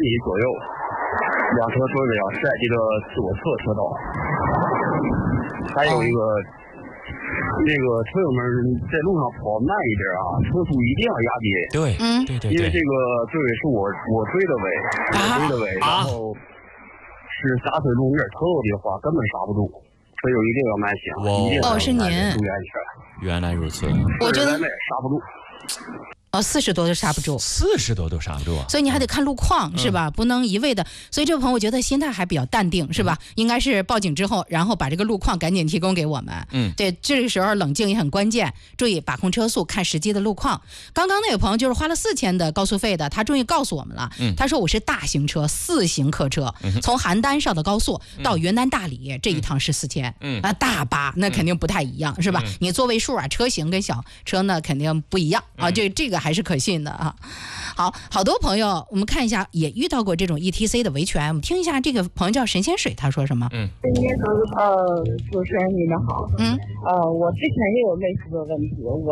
米左右，两车座位要设计的左侧车道。还有一个，那个车友们在路上跑慢一点啊，车速一定要压低。 对，对， 因为这个座位是我追的尾，然后是洒水路面特别滑，根本刹不住。车友一定要慢行，一定要是您注意安全。 原来如此， 我觉得刹不住。 40多都刹不住 ，40多都刹不住啊！ 所以你还得看路况，是吧？不能一味的。所以这位朋友我觉得心态还比较淡定，是吧？应该是报警之后，然后把这个路况赶紧提供给我们。对，这个时候冷静也很关键，注意把控车速，看实际的路况。刚刚那位朋友就是花了4000的高速费的，他终于告诉我们了。他说我是大型车，4型客车，从邯郸上的高速到云南大理，这一趟是4000。大巴那肯定不太一样，是吧？你座位数啊，车型跟小车呢肯定不一样啊。这个还是可信的啊。好多朋友，我们看一下，也遇到过这种 ETC 的维权。我们听一下这个朋友叫神仙水，他说什么？ 主持人你们好。我之前也有类似的问题，我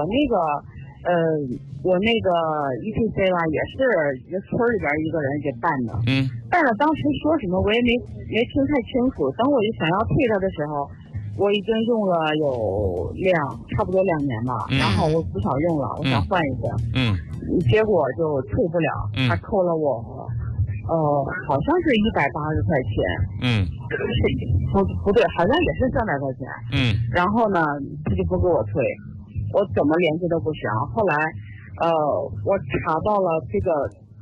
那个 ETC 啦，也是一个村里边一个人给办的。办了当时说什么我也没听太清楚。等我就想要退他的时候，我已经用了有差不多2年吧，然后我不想用了，我想换一个。结果就退不了，他扣了我，好像是180块钱。不对，好像也是300块钱。然后呢，他就不给我退，我怎么联系都不行。后来，我查到了这个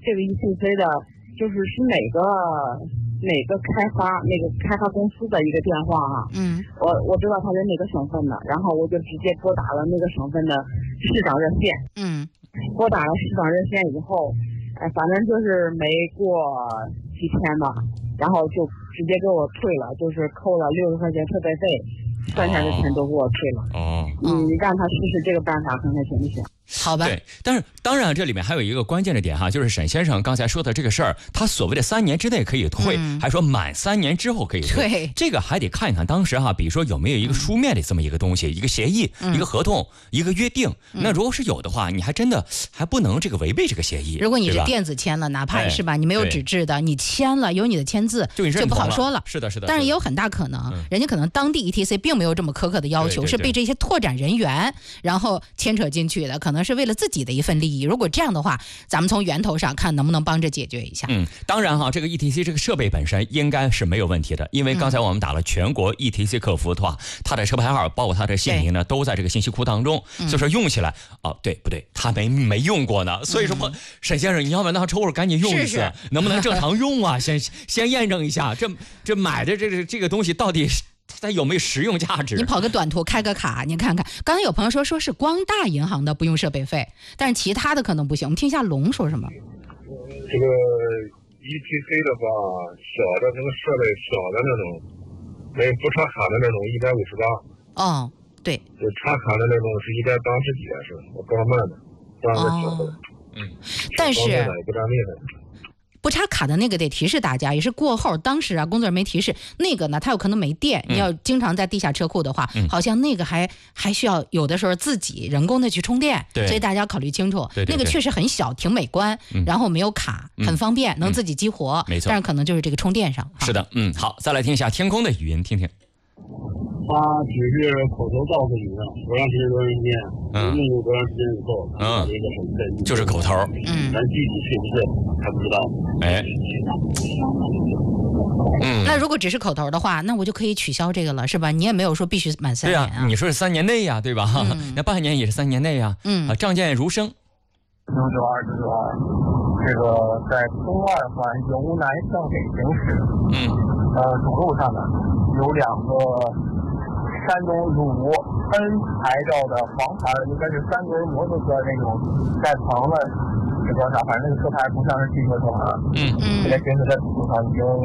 ETC 的，就是哪个开发公司的一个电话哈。我知道他是哪个省份的，然后我就直接拨打了那个省份的市长热线。拨打了市长热线以后，反正就是没过几天吧，然后就直接给我退了，就是扣了60块钱特别费，剩下的钱都给我退了。你让他试试这个办法，看看行不行？ 好吧。 对，但是当然这里面还有一个关键的点哈，就是沈先生刚才说的这个事儿，他所谓的3年之内可以退，还说满3年之后可以退。 对， 这个还得看一看当时哈，比如说有没有一个书面的这么一个东西，一个协议，一个合同，一个约定。那如果是有的话，你还真的还不能这个违背这个协议。 如果你是电子签了，哪怕是吧，你没有纸质的，你签了有你的签字，就不好说了。 是的。 但是也有很大可能，人家可能当地 ETC 并没有这么苛刻的要求，是被这些拓展人员然后牵扯进去的，可能是为了自己的一份利益。如果这样的话，咱们从源头上看能不能帮着解决一下。 当然哈，这个 ETC 这个设备本身应该是没有问题的，因为刚才我们打了全国 ETC 客服的话，他的车牌号包括他的姓名呢都在这个信息库当中，所以说用起来对不对？他没用过呢，所以说沈先生，你要不然抽会儿赶紧用一次，能不能正常用啊？先验证一下，这买的这个东西到底它有没有实用价值？ 你跑个短途开个卡，你看看。刚才有朋友说是光大银行的不用设备费，但是其他的可能不行。我们听一下龙说什么。 这个 ETC 的话，小的那个设备小的那种，没不插卡的那种158。 对。 就插卡的那种是180几是，我装慢的，装个小的。 但是也不占厉害。 不插卡的那个得提示大家，也是过后当时工作人员没提示那个呢，它有可能没电，你要经常在地下车库的话，好像那个还需要有的时候自己人工的去充电，所以大家要考虑清楚。那个确实很小，挺美观，然后没有卡，很方便，能自己激活。 没错， 但是可能就是这个充电上。 是的，好，再来听一下天空的语音，听听。 他只是口头告诉你的，多长时间多长时间，用过多长时间以后，这个手续就是口头， 咱具体是不是还不知道。 那如果只是口头的话，那我就可以取消这个了，是吧？你也没有说必须满3年啊。 对啊，你说是3年内呀，对吧？那半年也是3年内呀。仗剑如升。 992这个在东二环由南向北行驶，主路上呢有2个山东鲁 N 牌照的黄牌，应该是3轮摩托车那种带棚的，是多少？反正那个车牌不像是汽车车牌。现在行驶在主路上已经